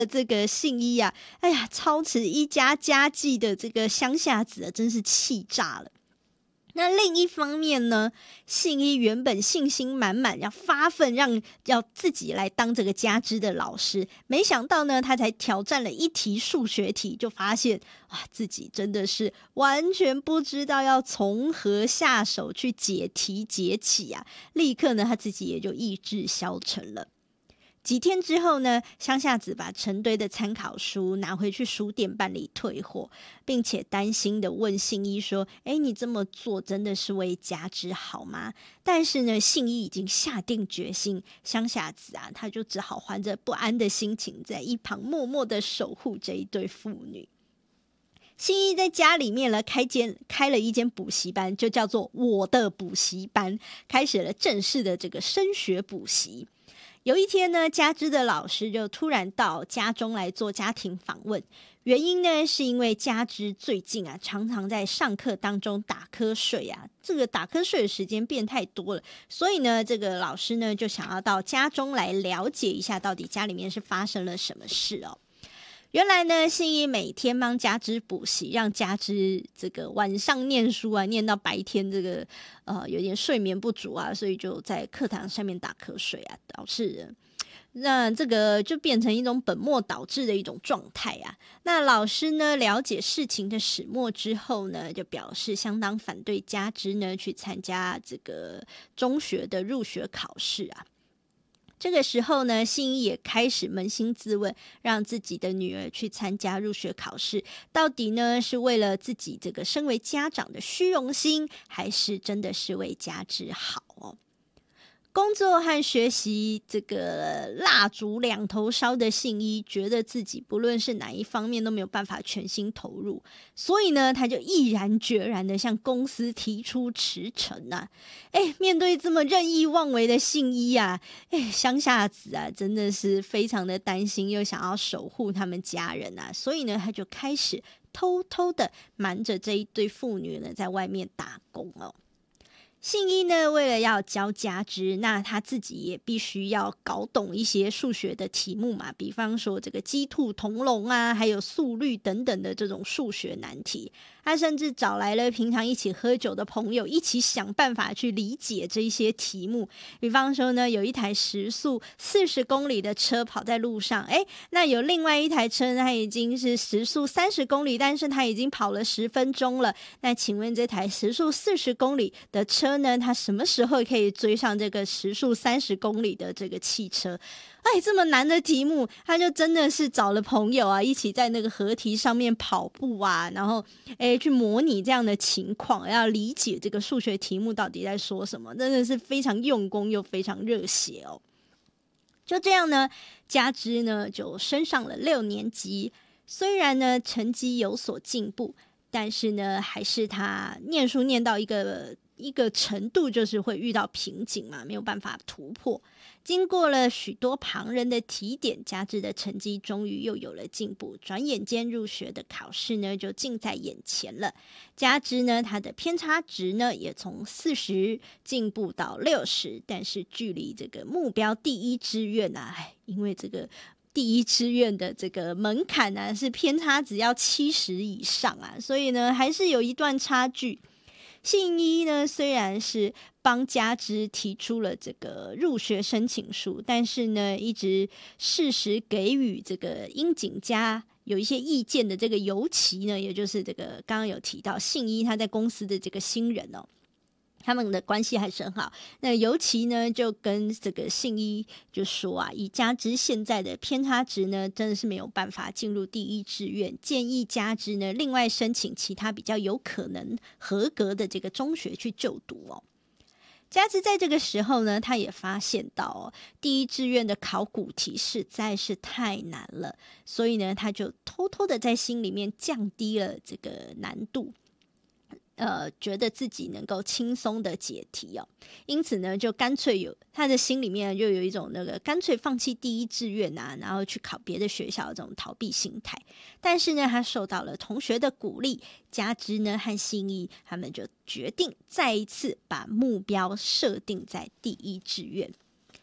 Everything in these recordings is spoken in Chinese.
这个信一啊，哎呀，操持一家家计的这个乡下子啊，真是气炸了。那另一方面呢，信一原本信心满满，要发奋要自己来当这个家知的老师，没想到呢，他才挑战了一题数学题，就发现自己真的是完全不知道要从何下手去解题解起啊！立刻呢，他自己也就意志消沉了。几天之后呢，乡下子把成堆的参考书拿回去书店办理退货，并且担心的问信一说：“你这么做真的是为家知好吗？”但是呢，信一已经下定决心，乡下子啊，他就只好怀着不安的心情，在一旁默默的守护这一对父女。信一在家里面呢，开了一间补习班，就叫做我的补习班，开始了正式的这个升学补习。有一天呢，家知的老师就突然到家中来做家庭访问，原因呢是因为家知最近常常在上课当中打瞌睡这个打瞌睡的时间变太多了，所以呢这个老师呢就想要到家中来了解一下到底家里面是发生了什么事哦。原来呢，信一每天帮家知补习，让家知这个晚上念书念到白天这个有点睡眠不足所以就在课堂上面打瞌睡导致那这个就变成一种本末倒置的一种状态那老师呢了解事情的始末之后呢，就表示相当反对家知呢去参加这个中学的入学考试这个时候呢，信一也开始扪心自问，让自己的女儿去参加入学考试，到底呢是为了自己这个身为家长的虚荣心，还是真的是为家知好工作和学习这个蜡烛两头烧的信一，觉得自己不论是哪一方面都没有办法全心投入，所以呢，他就毅然决然的向公司提出辞呈面对这么任意妄为的信一乡下子真的是非常的担心，又想要守护他们家人所以呢，他就开始偷偷的瞒着这一对父女呢，在外面打工信一呢，为了要教家知，那他自己也必须要搞懂一些数学的题目嘛，比方说这个鸡兔同笼还有速率等等的这种数学难题。他甚至找来了平常一起喝酒的朋友，一起想办法去理解这些题目。比方说呢，有一台时速40公里的车跑在路上，那有另外一台车它已经是时速30公里，但是它已经跑了10分钟了。那请问这台时速40公里的车呢，它什么时候可以追上这个时速30公里的这个汽车？这么难的题目，他就真的是找了朋友一起在那个河堤上面跑步然后去模拟这样的情况，要理解这个数学题目到底在说什么，真的是非常用功又非常热血就这样呢，家知呢就升上了6年级，虽然呢成绩有所进步，但是呢还是他念书念到一个程度，就是会遇到瓶颈嘛，没有办法突破。经过了许多旁人的提点，家知的成绩终于又有了进步，转眼间入学的考试呢就近在眼前了。家知呢，他的偏差值呢也从40进步到60，但是距离这个目标第一志愿因为这个第一志愿的这个门槛是偏差值要70以上所以呢还是有一段差距。信一呢，虽然是帮家知提出了这个入学申请书，但是呢，一直适时给予这个樱井家有一些意见的这个尤其呢，也就是这个刚刚有提到信一他在公司的这个新人他们的关系还是很好。那尤其呢，就跟这个信一就说以家知现在的偏差值呢，真的是没有办法进入第一志愿，建议家知呢另外申请其他比较有可能合格的这个中学去就读家知在这个时候呢，他也发现到第一志愿的考古题实在是太难了，所以呢，他就偷偷的在心里面降低了这个难度。觉得自己能够轻松的解题因此呢，就干脆他的心里面就有一种那个干脆放弃第一志愿然后去考别的学校的这种逃避心态。但是呢，他受到了同学的鼓励，家知呢和信一他们就决定再一次把目标设定在第一志愿。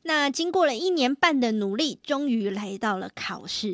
那经过了1年半的努力，终于来到了考试